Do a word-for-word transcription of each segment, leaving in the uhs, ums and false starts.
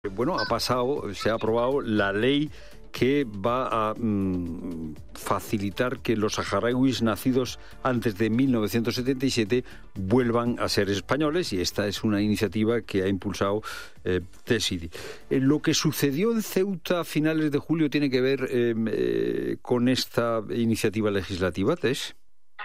Bueno, ha pasado, se ha aprobado la ley que va a mmm, facilitar que los saharauis nacidos antes de mil novecientos setenta y siete vuelvan a ser españoles, y esta es una iniciativa que ha impulsado eh, Tessidi. Eh, lo que sucedió en Ceuta a finales de julio tiene que ver eh, eh, con esta iniciativa legislativa, Tess.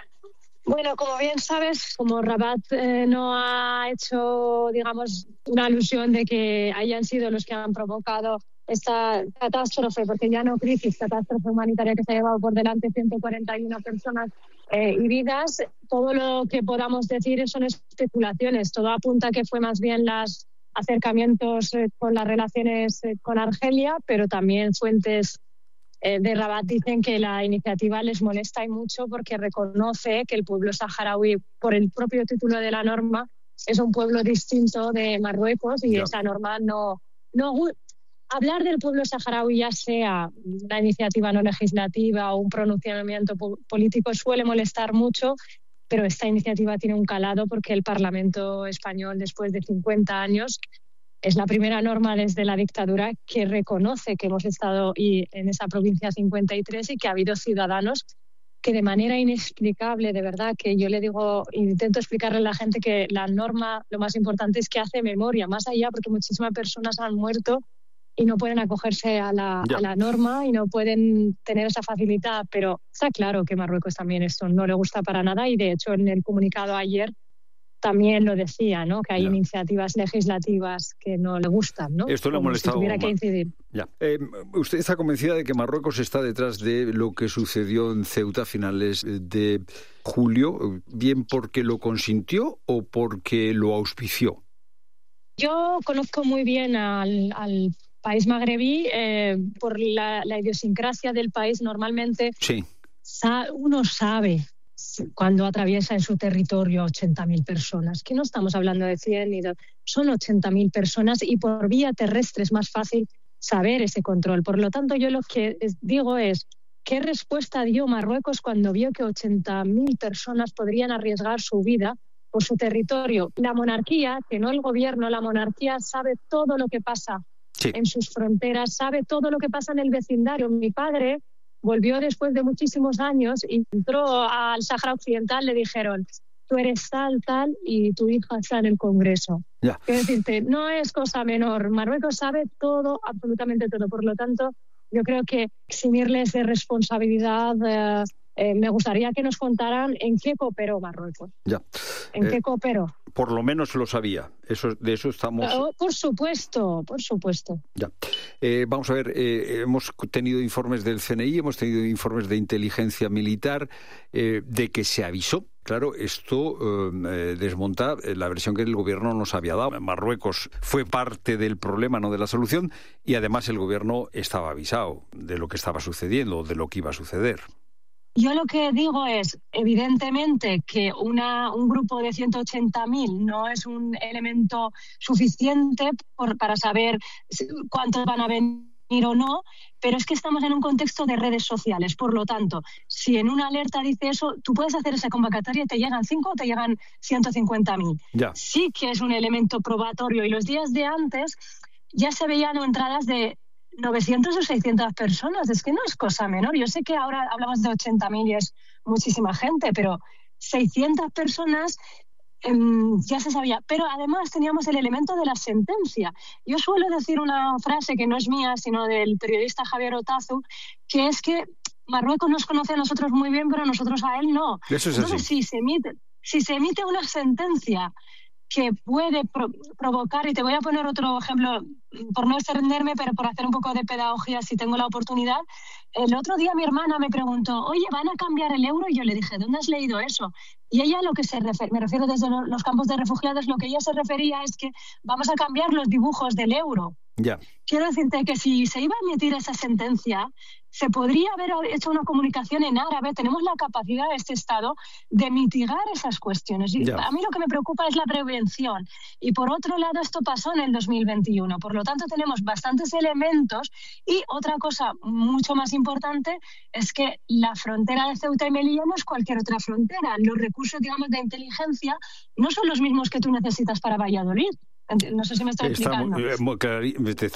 Bueno, como bien sabes, como Rabat eh, no ha hecho, digamos, una alusión de que hayan sido los que han provocado esta catástrofe, porque ya no crisis, catástrofe humanitaria que se ha llevado por delante ciento cuarenta y una personas eh, y vidas, todo lo que podamos decir son especulaciones. Todo apunta a que fue más bien los acercamientos eh, con las relaciones eh, con Argelia, pero también fuentes Eh, de Rabat dicen que la iniciativa les molesta y mucho porque reconoce que el pueblo saharaui, por el propio título de la norma, es un pueblo distinto de Marruecos y yeah. esa norma no, no... Hablar del pueblo saharaui, ya sea una iniciativa no legislativa o un pronunciamiento po- político, suele molestar mucho, pero esta iniciativa tiene un calado porque el Parlamento español, después de cincuenta años... es la primera norma desde la dictadura que reconoce que hemos estado en esa provincia cincuenta y tres y que ha habido ciudadanos que de manera inexplicable, de verdad, que yo le digo, intento explicarle a la gente que la norma, lo más importante es que hace memoria, más allá, porque muchísimas personas han muerto y no pueden acogerse a la, a la norma y no pueden tener esa facilidad, pero está claro que Marruecos también esto no le gusta para nada, y de hecho en el comunicado ayer también lo decía, ¿no? Que hay ya. iniciativas legislativas que no le gustan, ¿no? Esto le ha molestado. Si tuviera que incidir. Ya. Eh, ¿Usted está convencida de que Marruecos está detrás de lo que sucedió en Ceuta a finales de julio, bien porque lo consintió o porque lo auspició? Yo conozco muy bien al, al país magrebí eh, por la, la idiosincrasia del país. Normalmente sí. sa- uno sabe cuando atraviesa en su territorio ochenta mil personas, que no estamos hablando de cien ni de... son ochenta mil personas, y por vía terrestre es más fácil saber ese control. Por lo tanto, yo lo que digo es, ¿qué respuesta dio Marruecos cuando vio que ochenta mil personas podrían arriesgar su vida por su territorio? La monarquía, que no el gobierno, la monarquía sabe todo lo que pasa sí. en sus fronteras, sabe todo lo que pasa en el vecindario. Mi padre volvió después de muchísimos años y entró al Sáhara Occidental, le dijeron, tú eres tal, tal, y tu hija está en el Congreso. Yeah. Quiero decirte, no es cosa menor. Marruecos sabe todo, absolutamente todo. Por lo tanto, yo creo que eximirles de responsabilidad... Eh, eh, me gustaría que nos contaran en qué cooperó Marruecos. Ya. ¿En eh, qué cooperó? Por lo menos lo sabía. Eso, de eso estamos... Oh, por supuesto, por supuesto. Ya. Eh, vamos a ver, eh, hemos tenido informes del C N I, hemos tenido informes de inteligencia militar, eh, de que se avisó. Claro, esto eh, desmonta la versión que el gobierno nos había dado. Marruecos fue parte del problema, no de la solución, y además el gobierno estaba avisado de lo que estaba sucediendo, de lo que iba a suceder. Yo lo que digo es, evidentemente, que una, un grupo de ciento ochenta mil no es un elemento suficiente por, para saber cuántos van a venir o no, pero es que estamos en un contexto de redes sociales. Por lo tanto, si en una alerta dice eso, tú puedes hacer esa convocatoria y te llegan cinco o te llegan ciento cincuenta mil. Ya. Sí que es un elemento probatorio, y los días de antes ya se veían entradas de novecientas o seiscientas personas. Es que no es cosa menor. Yo sé que ahora hablamos de ochenta mil y es muchísima gente, pero seiscientas personas eh, ya se sabía. Pero además teníamos el elemento de la sentencia. Yo suelo decir una frase que no es mía, sino del periodista Javier Otazu, que es que Marruecos nos conoce a nosotros muy bien, pero nosotros a él no. Eso es Entonces, así. si se emite, si se emite una sentencia que puede pro- provocar, y te voy a poner otro ejemplo, por no extenderme, pero por hacer un poco de pedagogía si tengo la oportunidad. El otro día mi hermana me preguntó, oye, ¿van a cambiar el euro? Y yo le dije, ¿dónde has leído eso? Y ella, lo que se refiere, me refiero desde los campos de refugiados, lo que ella se refería es que vamos a cambiar los dibujos del euro. Ya. Quiero decirte que si se iba a emitir esa sentencia, se podría haber hecho una comunicación en árabe. Tenemos la capacidad de este Estado de mitigar esas cuestiones. Y ya. A mí lo que me preocupa es la prevención. Y por otro lado, esto pasó en el dos mil veintiuno. Por lo tanto, tenemos bastantes elementos. Y otra cosa mucho más importante es que la frontera de Ceuta y Melilla no es cualquier otra frontera. Los recursos, digamos, de inteligencia no son los mismos que tú necesitas para Valladolid. No sé si me estoy explicando. Está, te